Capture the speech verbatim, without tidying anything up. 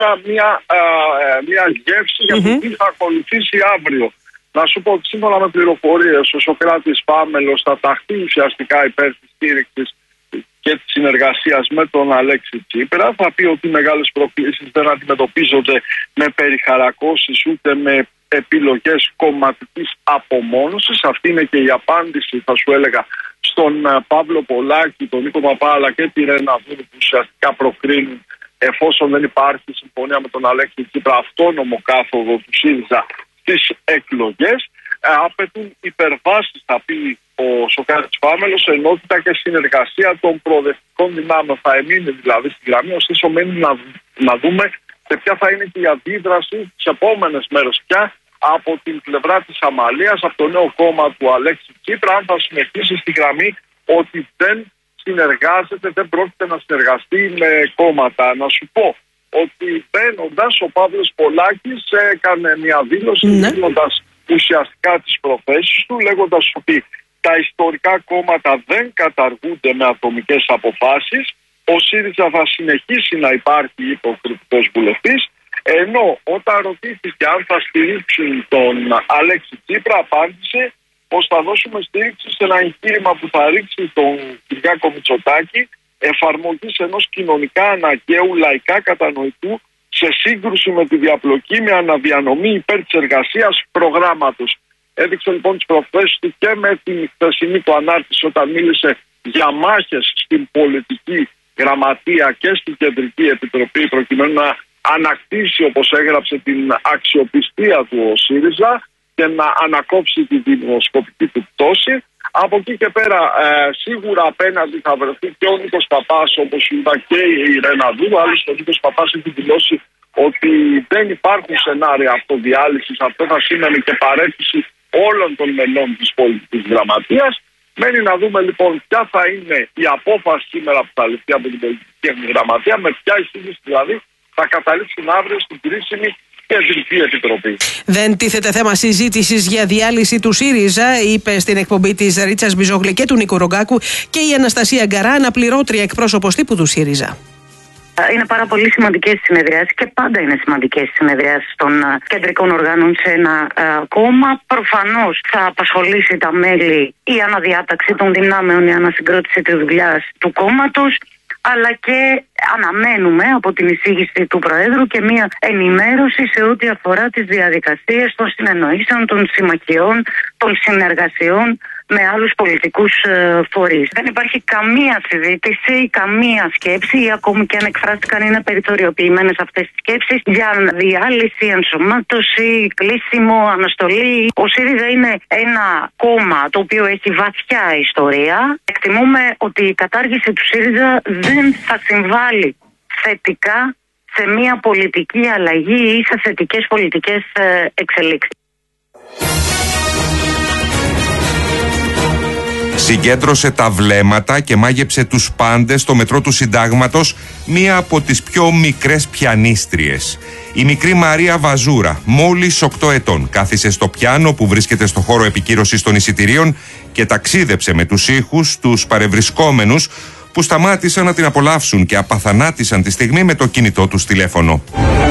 μια, α, μια γεύση για το τι θα ακολουθήσει αύριο. Να σου πω ότι σύμφωνα με πληροφορίες, ο Σωκράτης Πάμελος θα ταχθεί ουσιαστικά υπέρ της στήριξης και της συνεργασίας με τον Αλέξη Τσίπρα. Θα πει ότι οι μεγάλες προκλήσεις δεν αντιμετωπίζονται με περιχαρακώσεις ούτε με επιλογές κομματικής απομόνωσης. Αυτή είναι και η απάντηση, θα σου έλεγα, στον Παύλο Πολάκη, τον Νίκο Παπά αλλά και τη Ρένα Δούρου, που ουσιαστικά προκρίνουν, εφόσον δεν υπάρχει συμφωνία με τον Αλέξη Τσίπρα, αυτόνομο κάθοδο του ΣΥΡΙΖΑ στις εκλογές. Ε, απαιτούν υπερβάσεις, θα πει ο Σωκράτης Πάμελος, ενότητα και συνεργασία των προοδευτικών δυνάμεων. Θα εμείνει δηλαδή στη γραμμή, ωστόσο μένει να, να δούμε σε ποια θα είναι και η αντίδραση τις επόμενες μέρες πια από την πλευρά της Αμαλίας, από το νέο κόμμα του Αλέξη Τσίπρα, αν θα συνεχίσει στη γραμμή ότι δεν συνεργάζεται, δεν πρόκειται να συνεργαστεί με κόμματα. Να σου πω ότι μπαίνοντας, ο Παύλος Πολάκης έκανε μια δήλωση, ναι, δίνοντας ουσιαστικά τις προθέσεις του, λέγοντας ότι τα ιστορικά κόμματα δεν καταργούνται με ατομικές αποφάσεις, ο ΣΥΡΙΖΑ θα συνεχίσει να υπάρχει υποκριτικός βουλευτής, ενώ όταν ρωτήθηκε αν θα στηρίξουν τον Αλέξη Τσίπρα, απάντησε πως θα δώσουμε στήριξη σε ένα εγχείρημα που θα ρίξει τον Κυριάκο Μητσοτάκη εφαρμογής ενός κοινωνικά αναγκαίου λαϊκά κατανοητού σε σύγκρουση με τη διαπλοκή με αναδιανομή υπέρ της εργασίας προγράμματος. Έδειξε λοιπόν τις προθέσεις του και με την χθεσινή του ανάρτηση όταν μίλησε για μάχες στην πολιτική γραμματεία και στην Κεντρική Επιτροπή προκειμένου να ανακτήσει, όπως έγραψε, την αξιοπιστία του ο ΣΥΡΙΖΑ και να ανακόψει τη δημοσκοπική του πτώση. Από εκεί και πέρα ε, σίγουρα απέναντι θα βρεθεί και ο Νίκος Παπάς, όπως είπα, και η Ρένα Δούρου. Άλλωστε ο Νίκος Παπάς έχει δηλώσει ότι δεν υπάρχουν σενάρια αυτοδιάλυσης. Αυτό θα σήμαινε και παρέτηση όλων των μελών της πολιτικής γραμματείας. Μένει να δούμε λοιπόν ποια θα είναι η απόφαση σήμερα που θα ληφθεί από την πολιτική γραμματεία, με ποια εισήγηση δηλαδή θα καταλήξουν αύριο στην κρίσιμη Κεντρική Επιτροπή. Δεν τίθεται θέμα συζήτησης για διάλυση του ΣΥΡΙΖΑ, είπε στην εκπομπή της Ρίτσας Μπιζόγλη και του Νίκου Ρογκάκου και η Αναστασία Γκαρά, αναπληρώτρια εκπρόσωπος τύπου του ΣΥΡΙΖΑ. Είναι πάρα πολύ σημαντικές οι συνεδριάσεις και πάντα είναι σημαντικές οι συνεδριάσεις των uh, κεντρικών οργάνων σε ένα uh, κόμμα. Προφανώς θα απασχολήσει τα μέλη η αναδιάταξη των δυνάμεων, η ανασυγκρότηση της δουλειάς του κόμματος, αλλά και αναμένουμε από την εισήγηση του Προέδρου και μία ενημέρωση σε ό,τι αφορά τις διαδικασίες των συνεννοήσεων, των συμμαχιών, των συνεργασιών με άλλους πολιτικούς ε, φορείς. Δεν υπάρχει καμία συζήτηση, καμία σκέψη, ή ακόμη και αν εκφράστηκαν είναι περιθωριοποιημένες αυτές τις σκέψεις για διάλυση, ενσωμάτωση, κλείσιμο, αναστολή. Ο ΣΥΡΙΖΑ είναι ένα κόμμα το οποίο έχει βαθιά ιστορία. Εκτιμούμε ότι η κατάργηση του ΣΥΡΙΖΑ δεν θα συμβάλλει θετικά σε μια πολιτική αλλαγή ή σε θετικές πολιτικές ε, εξελίξεις. Συγκέντρωσε τα βλέμματα και μάγεψε τους πάντες στο μετρό του Συντάγματος μία από τις πιο μικρές πιανίστριες. Η μικρή Μαρία Βαζούρα, μόλις οκτώ ετών, κάθισε στο πιάνο που βρίσκεται στο χώρο επικύρωσης των εισιτηρίων και ταξίδεψε με τους ήχους τους παρευρισκόμενους που σταμάτησαν να την απολαύσουν και απαθανάτησαν τη στιγμή με το κινητό τους τηλέφωνο.